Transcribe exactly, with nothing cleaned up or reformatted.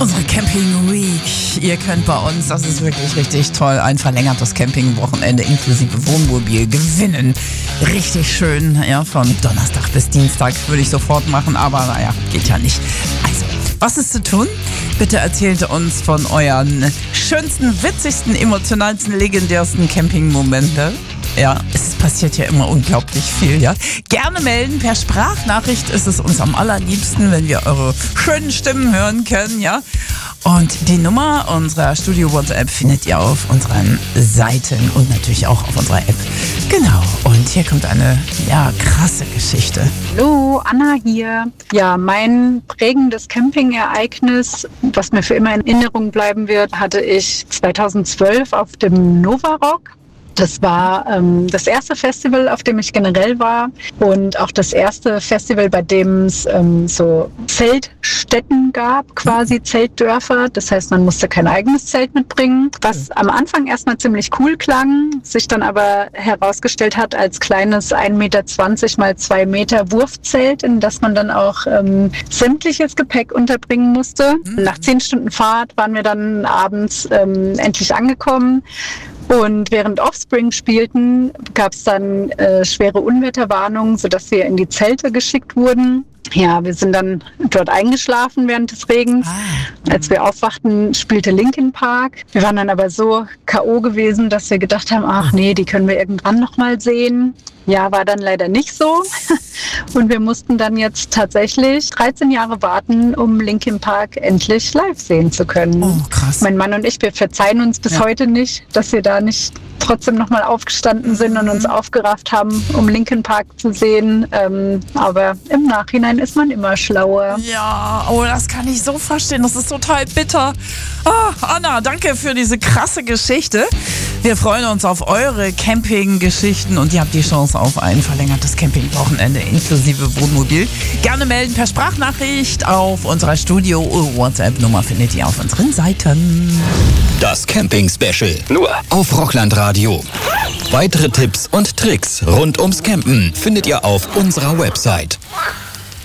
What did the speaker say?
Unsere Camping Week. Ihr könnt bei uns, das ist wirklich richtig toll, ein verlängertes Campingwochenende inklusive Wohnmobil gewinnen. Richtig schön, ja, von Donnerstag bis Dienstag würde ich sofort machen, aber naja, geht ja nicht. Also, was ist zu tun? Bitte erzählt uns von euren schönsten, witzigsten, emotionalsten, legendärsten Campingmomente. Ja, es passiert ja immer unglaublich viel, ja. Gerne melden, per Sprachnachricht ist es uns am allerliebsten, wenn wir eure schönen Stimmen hören können, ja. Und die Nummer unserer Studio-WhatsApp findet ihr auf unseren Seiten und natürlich auch auf unserer App. Genau, und hier kommt eine, ja, krasse Geschichte. Hallo, Anna hier. Ja, mein prägendes Campingereignis, was mir für immer in Erinnerung bleiben wird, hatte ich zweitausendzwölf auf dem Nova Rock. Das war ähm, das erste Festival, auf dem ich generell war und auch das erste Festival, bei dem es ähm, so Zeltstätten gab, quasi Zeltdörfer. Das heißt, man musste kein eigenes Zelt mitbringen, was am Anfang erstmal ziemlich cool klang, sich dann aber herausgestellt hat als kleines ein Meter zwanzig mal zwei Meter Wurfzelt, in das man dann auch ähm, sämtliches Gepäck unterbringen musste. Mhm. Nach zehn Stunden Fahrt waren wir dann abends ähm, endlich angekommen. Und während Offspring spielten, gab es dann äh, schwere Unwetterwarnungen, sodass wir in die Zelte geschickt wurden. Ja, wir sind dann dort eingeschlafen während des Regens. Ah. Als wir aufwachten, spielte Linkin Park. Wir waren dann aber so K O gewesen, dass wir gedacht haben, ach nee, die können wir irgendwann nochmal sehen. Ja, war dann leider nicht so. Und wir mussten dann jetzt tatsächlich dreizehn Jahre warten, um Linkin Park endlich live sehen zu können. Oh, krass. Mein Mann und ich, wir verzeihen uns bis ja. heute nicht, dass wir da nicht trotzdem nochmal aufgestanden sind und uns aufgerafft haben, um Linkin Park zu sehen. Ähm, aber im Nachhinein ist man immer schlauer. Ja, oh, das kann ich so verstehen. Das ist total bitter. Oh, Anna, danke für diese krasse Geschichte. Wir freuen uns auf eure Camping-Geschichten und ihr habt die Chance auf ein verlängertes Campingwochenende inklusive Wohnmobil. Gerne melden per Sprachnachricht auf unserer Studio-WhatsApp-Nummer findet ihr auf unseren Seiten. Das Camping-Special. Nur auf Rockland Radio. Weitere Tipps und Tricks rund ums Campen findet ihr auf unserer Website.